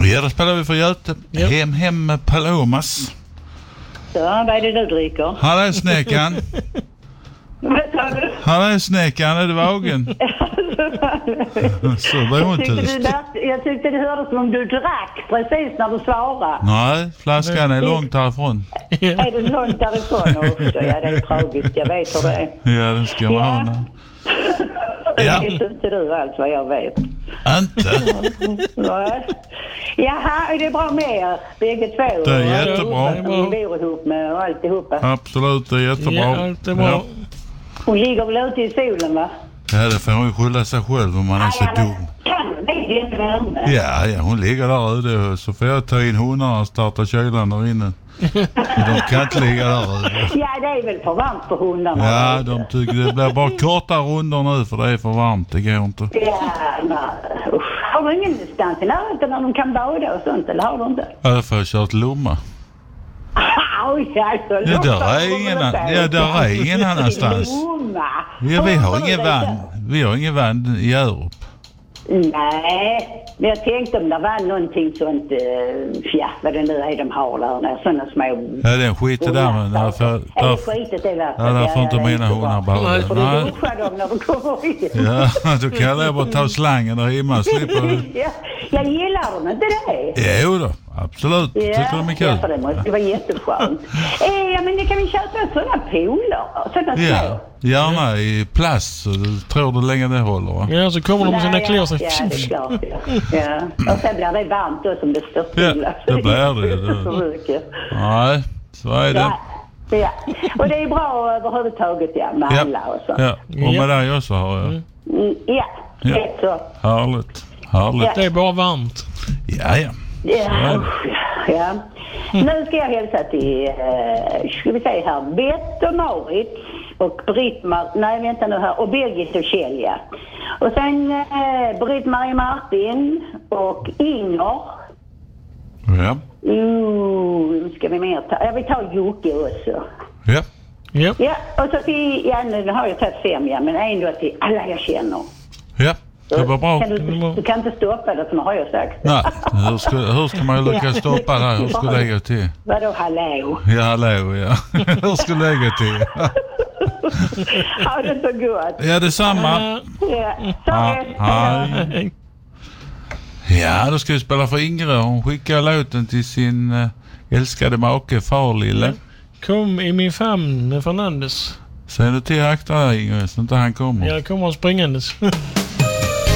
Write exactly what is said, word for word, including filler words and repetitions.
Ja, då spelar vi för Göte. Ja. Hem, hem med Palomas. Så, vad är det du dricker? Här är snäckan. Vad sa du? Här är snäckan, är det vagen? Så var hon Jag tyckte, tyst. det där, jag tyckte det hördes som om du drack precis när du svarade. Nej, flaskan är långt härifrån. Är det långt därifrån också? Ja, det är tragiskt. Jag vet hur det är. Ja, det ska man ha. nu. Ja. Det vet inte du allt vad jag vet. Inte. Nej. Jaha, är det bra med er? Bägge två? Det är jättebra. Ni bor ihop med och alltihopa. Absolut, det är jättebra. Ja, allt är bra. Ja. Hon ligger väl ute i solen, va? Ja, det får hon ju skylla sig själv om man är så dum. Kan det inte värme? Ja, ja, hon ligger där ute så får jag ta in hundarna och starta kylan där inne. De kan inte ligga där ute. Ja, det är väl för varmt för hundarna. Ja, de tycker det blir bara korta rundor nu för det är för varmt, det går inte. Ja, nej. Usch. Har du ingenstans i närheten där de kan bada och sånt, eller har du inte? Ja, då får jag köra till Lomma. Oj, alltså, Ja, där är ingen, ja, där är ingen annanstans. Ja, vi har ingen vann. Vi har ingen vann i Europe. Nej, men jag tänkte om det var någonting sånt uh, fjärt, vad det nu är de har där, när sådana små... Ja, det är en skit det där, men därför... Är det skitet det där? Ja, där får inte mina hundar bada. Får du duscha dem när du kommer in? Ja, då kan jag bara ta slangen där hemma och slippa... Ja, jag gillar dem, inte det? Jo då, absolut. Ja, tycker de är kul. ja, för det måste vara jätteskönt. eh, ja, men ni kan vi köpa sådana poler, sådana Ja, små. gärna i plast, så du tror du länge det håller, va? Ja, så kommer de med sina klor så... Ja, det är klart. Ja. Ja. Och sen blir det varmt då som det står stilla. Ja, det blir det. Det är för mycket. Nej, så är det. Ja. Ja. Och det är bra överhuvudtaget, ja, med Ja, alla och så. ja. Och med dig också har jag. Mm, ja, Ja. rätt så. Härligt, härligt. Det är bara varmt. Ja, ja. Ja, usch, ja. Nu ska jag hälsa till, uh, ska vi säga här, Bett och Marit och Britt-Mar... Nej, vänta nu här. Och Birgit och Kjell, ja. Och sen uh, Britt-Marie Martin och Inger. Ja. Mm, ska vi mer ta? Jag vill ta Jocke också. Ja. Ja. Ja, och så till, ja, nu har jag tagit fem, ja, men en då till alla jag känner. Ja, det var bra. Kan du, du kan inte stoppa det, som har jag sagt. Nej, hur ska, hur ska man lyckas stoppa det? Hur ska det gå till? Vadå, hallå? Ja, hallå, ja. Hur ska det gå till? Ha det så gott. Ja, detsamma. Ja, så Ja, är det. hej. Ja, då ska vi spela för Ingrid. Hon skickar låten till sin äh, älskade make, far lille. Kom i min famn med Fernandes. Säg du till akta där, Ingrid, så inte han kommer. Jag kommer springandes.